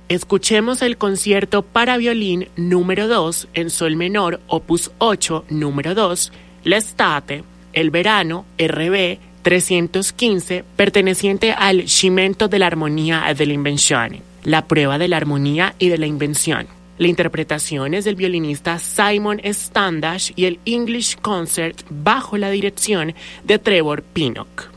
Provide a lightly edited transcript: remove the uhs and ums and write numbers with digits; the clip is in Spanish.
Escuchemos el concierto para violín número 2 en sol menor, opus 8, número 2, L'estate, el verano, RB 315, perteneciente al Cimento de la Armonía e dell'Invenzione, la prueba de la armonía y de la invención. La interpretación es del violinista Simon Standash y el English Concert bajo la dirección de Trevor Pinnock.